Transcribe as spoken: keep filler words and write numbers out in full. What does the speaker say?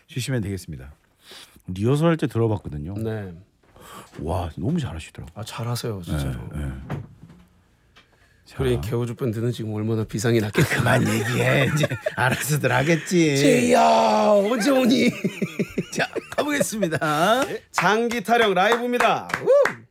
주시면 되겠습니다. 리허설 할 때 들어봤거든요. 네. 와 너무 잘하시더라고. 아 잘하세요 진짜로. 네, 네. 그래 개호주 밴드는 지금 얼마나 비상이 났겠다. 그만 얘기해. 이제 알아서들 하겠지. 제이야 언제 오니? 자 가보겠습니다. 장기 타령 라이브입니다. 우!